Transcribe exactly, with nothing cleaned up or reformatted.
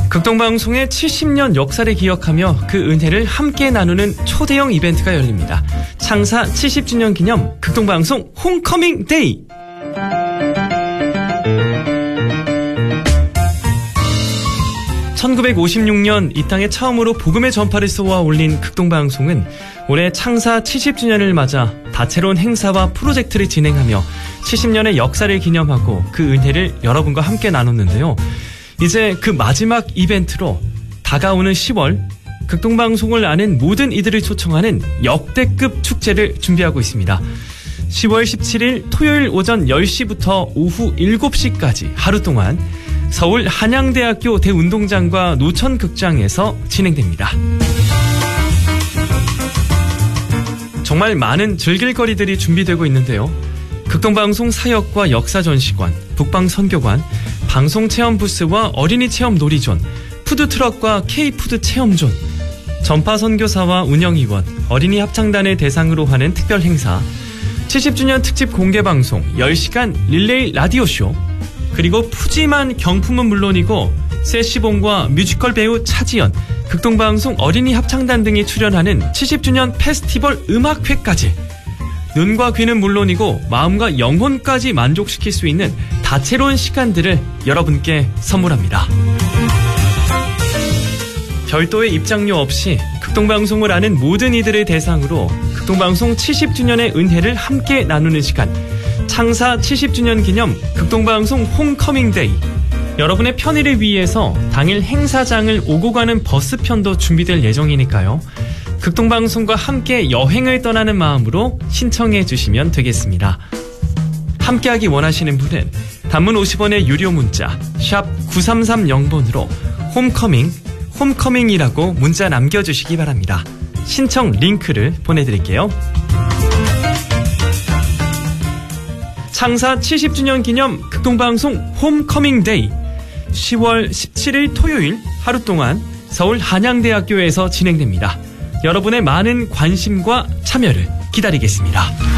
극동방송의 칠십 년 역사를 기억하며 그 은혜를 함께 나누는 초대형 이벤트가 열립니다. 창사 칠십 주년 기념 극동방송 홈커밍 데이. 천구백오십육 년 이 땅에 처음으로 복음의 전파를 쏘아 올린 극동방송은 올해 창사 칠십 주년을 맞아 다채로운 행사와 프로젝트를 진행하며 칠십 년의 역사를 기념하고 그 은혜를 여러분과 함께 나눴는데요. 이제 그 마지막 이벤트로 다가오는 시월 극동방송을 아는 모든 이들을 초청하는 역대급 축제를 준비하고 있습니다. 시월 십칠일 토요일 오전 열 시부터 오후 일곱 시까지 하루 동안 서울 한양대학교 대운동장과 노천극장에서 진행됩니다. 정말 많은 즐길거리들이 준비되고 있는데요. 극동방송 사역과 역사전시관, 북방선교관, 방송체험 부스와 어린이 체험 놀이존, 푸드트럭과 K푸드 체험존, 전파선교사와 운영위원, 어린이 합창단을 대상으로 하는 특별 행사, 칠십 주년 특집 공개방송, 열 시간 릴레이 라디오쇼, 그리고 푸짐한 경품은 물론이고 세시봉과 뮤지컬 배우 차지연, 극동방송 어린이 합창단 등이 출연하는 칠십 주년 페스티벌 음악회까지 눈과 귀는 물론이고 마음과 영혼까지 만족시킬 수 있는 다채로운 시간들을 여러분께 선물합니다. 별도의 입장료 없이 극동방송을 아는 모든 이들을 대상으로 극동방송 칠십 주년의 은혜를 함께 나누는 시간, 창사 칠십 주년 기념 극동방송 홈커밍데이. 여러분의 편의를 위해서 당일 행사장을 오고 가는 버스편도 준비될 예정이니까요. 극동방송과 함께 여행을 떠나는 마음으로 신청해 주시면 되겠습니다. 함께하기 원하시는 분은 단문 오십 원의 유료 문자 샵 구삼삼영 번으로 홈커밍, 홈커밍이라고 문자 남겨주시기 바랍니다. 신청 링크를 보내드릴게요. 창사 칠십 주년 기념 극동방송 홈커밍 데이, 시월 십칠일 토요일 하루 동안 서울 한양대학교에서 진행됩니다. 여러분의 많은 관심과 참여를 기다리겠습니다.